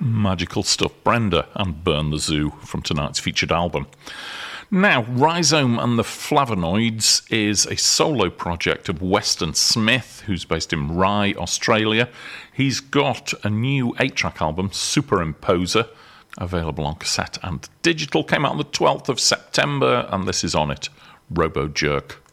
Magical stuff. Brenda and Burn the Zoo from tonight's featured album. Now, Rhizome and the Flavonoids is a solo project of Weston Smith, who's based in Rye, Australia. He's got a new 8-track album, Superimposer, available on cassette and digital. Came out on the 12th of September, and this is on it, Robo Jerk.